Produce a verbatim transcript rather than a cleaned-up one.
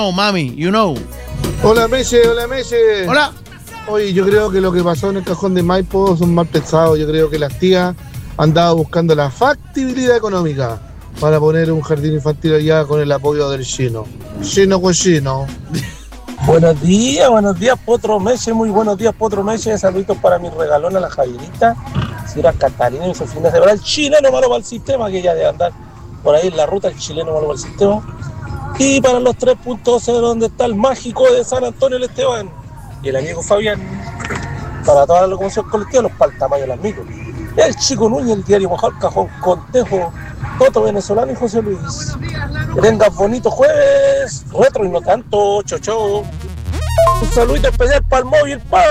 know, mami, you know. Hola, Meche, hola, Meche. Hola. Oye, yo creo que lo que pasó en el cajón de Maipo son mal pensados. Yo creo que las tías andaban buscando la factibilidad económica para poner un jardín infantil allá con el apoyo del chino. Chino con chino. Buenos días, buenos días, Potro Meche, muy buenos días, Potro Meche. Saluditos para mi regalona, la Javierita, señora Catalina y Sofía de el chileno malo para el sistema, que ya debe andar por ahí en la ruta, el chileno malo para el sistema. Y para los tres punto cero, donde está el mágico de San Antonio el Esteban y el amigo Fabián, para toda la locomoción colectiva, los paltamayos, las micros, el Chico Núñez, el diario Mojado, Cajón, Contejo, Toto Venezolano y José Luis. Que tengas bonito jueves, retro y no tanto, chocho. Un saludito especial para el móvil, para